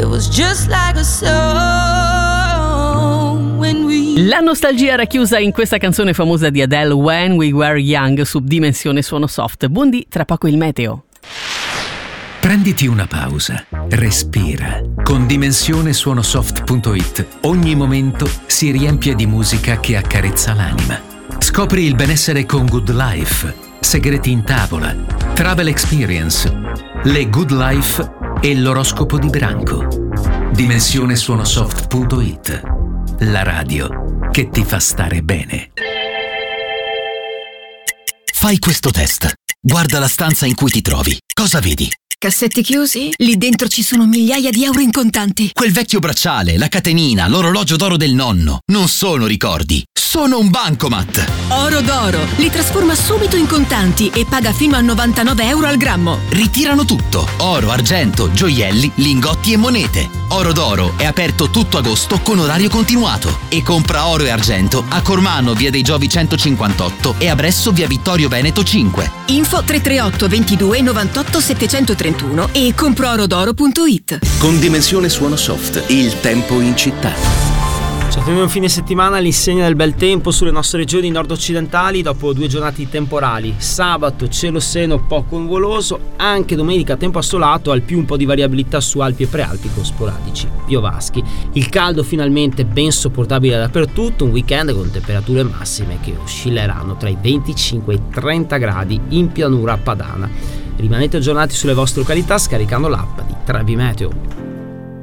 It was just like a song when we... La nostalgia racchiusa in questa canzone famosa di Adele, When We Were Young, su Dimensione Suono Soft. Buondì, tra poco il meteo. Prenditi una pausa, respira. Con dimensionesuonosoft.it ogni momento si riempie di musica che accarezza l'anima. Scopri il benessere con Good Life, segreti in tavola, travel experience, le Good Life e l'oroscopo di branco. Dimensionesuonosoft.it, la radio che ti fa stare bene. Fai questo test. Guarda la stanza in cui ti trovi. Cosa vedi? Cassetti chiusi? Lì dentro ci sono migliaia di euro in contanti. Quel vecchio bracciale, la catenina, l'orologio d'oro del nonno. Non sono ricordi, sono un bancomat. Oro d'oro. Li trasforma subito in contanti e paga fino a 99 euro al grammo. Ritirano tutto. Oro, argento, gioielli, lingotti e monete. Oro d'oro è aperto tutto agosto con orario continuato. E compra oro e argento a Cormano, via dei Giovi 158 e a Bresso, via Vittorio Veneto 5. Info 338 22 98 731 e comproorodoro.it. Con Dimensione Suono Soft, il tempo in città. Ci attende un fine settimana all'insegna del bel tempo sulle nostre regioni nord-occidentali dopo 2 giornate temporali. Sabato cielo sereno poco nuvoloso, anche domenica tempo assolato, al più un po' di variabilità su Alpi e Prealpi con sporadici piovaschi. Il caldo finalmente ben sopportabile dappertutto, un weekend con temperature massime che oscilleranno tra i 25 e i 30 gradi in pianura padana. Rimanete aggiornati sulle vostre località scaricando l'app di Trebi Meteo.